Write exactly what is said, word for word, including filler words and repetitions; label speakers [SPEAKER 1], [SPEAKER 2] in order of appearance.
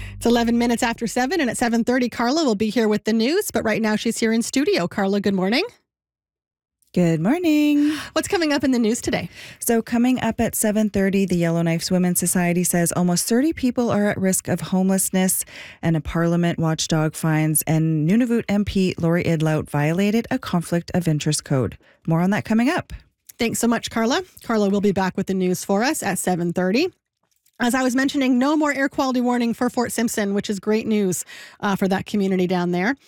[SPEAKER 1] It's eleven minutes after seven, and at seven thirty, Carla will be here with the news. But right now, she's here in studio. Carla, good morning.
[SPEAKER 2] Good morning.
[SPEAKER 1] What's coming up in the news today?
[SPEAKER 2] So coming up at seven thirty, the Yellowknife Women's Society says almost thirty people are at risk of homelessness, and a Parliament watchdog finds and Nunavut M P Lori Idlout violated a conflict of interest code. More on that coming up.
[SPEAKER 1] Thanks so much, Carla. Carla will be back with the news for us at seven thirty. As I was mentioning, no more air quality warning for Fort Simpson, which is great news uh, for that community down there.